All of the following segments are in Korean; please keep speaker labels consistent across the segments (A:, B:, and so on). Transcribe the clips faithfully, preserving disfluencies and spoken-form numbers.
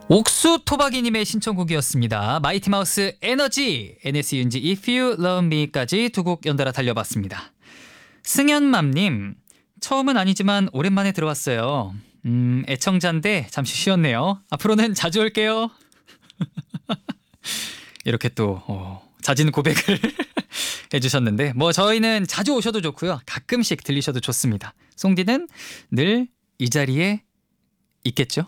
A: 옥수 토박이님의 신청곡이었습니다. 마이티마우스 에너지, 엔에스윤지 If You Love Me까지 두 곡 연달아 달려봤습니다. 승현맘님, 처음은 아니지만 오랜만에 들어왔어요. 음, 애청자인데 잠시 쉬었네요. 앞으로는 자주 올게요. 이렇게 또 어, 잦은 고백을 해주셨는데 뭐 저희는 자주 오셔도 좋고요. 가끔씩 들리셔도 좋습니다. 송디는 늘 이 자리에 있겠죠?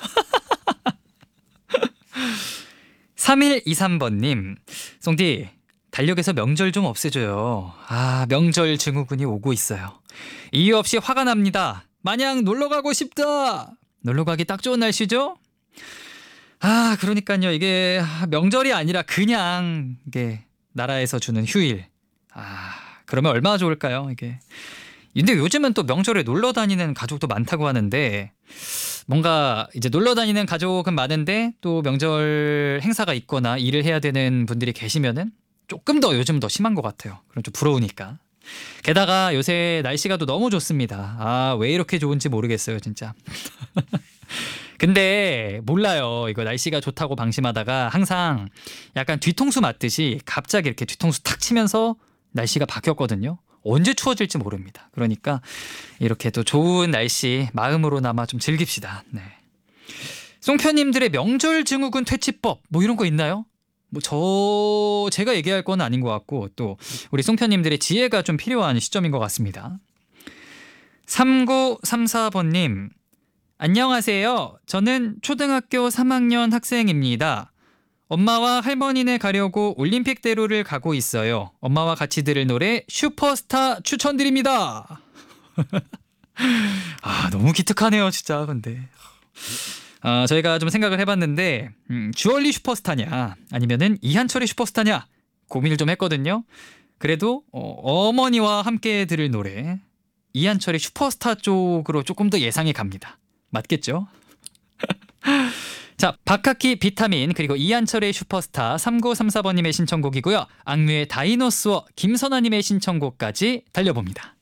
A: 삼일이삼 번님, 송디 달력에서 명절 좀 없애줘요. 아, 명절 증후군이 오고 있어요. 이유 없이 화가 납니다. 마냥 놀러가고 싶다. 놀러가기 딱 좋은 날씨죠? 아, 그러니까요. 이게 명절이 아니라 그냥 이게 나라에서 주는 휴일. 아, 그러면 얼마나 좋을까요? 이게. 근데 요즘은 또 명절에 놀러 다니는 가족도 많다고 하는데 뭔가 이제 놀러 다니는 가족은 많은데 또 명절 행사가 있거나 일을 해야 되는 분들이 계시면은 조금 더 요즘 더 심한 것 같아요. 그럼 좀 부러우니까. 게다가 요새 날씨가 또 너무 좋습니다. 아, 왜 이렇게 좋은지 모르겠어요, 진짜. 근데 몰라요. 이거 날씨가 좋다고 방심하다가 항상 약간 뒤통수 맞듯이 갑자기 이렇게 뒤통수 탁 치면서 날씨가 바뀌었거든요. 언제 추워질지 모릅니다. 그러니까 이렇게 또 좋은 날씨 마음으로나마 좀 즐깁시다. 네. 송편님들의 명절 증후군 퇴치법 뭐 이런 거 있나요? 뭐 저 제가 얘기할 건 아닌 것 같고 또 우리 송편님들의 지혜가 좀 필요한 시점인 것 같습니다. 삼구삼사 번님, 안녕하세요. 저는 초등학교 삼 학년 학생입니다. 엄마와 할머니네 가려고 올림픽대로를 가고 있어요. 엄마와 같이 들을 노래 슈퍼스타 추천드립니다. 아, 너무 기특하네요, 진짜. 근데 아, 저희가 좀 생각을 해봤는데 음, 주얼리 슈퍼스타냐 아니면은 이한철의 슈퍼스타냐 고민을 좀 했거든요. 그래도 어, 어머니와 함께 들을 노래 이한철의 슈퍼스타 쪽으로 조금 더 예상이 갑니다. 맞겠죠? 자, 박학기 비타민 그리고 이한철의 슈퍼스타 삼구삼사 번님의 신청곡이고요. 악뮤의 다이노스워 김선아님의 신청곡까지 달려봅니다.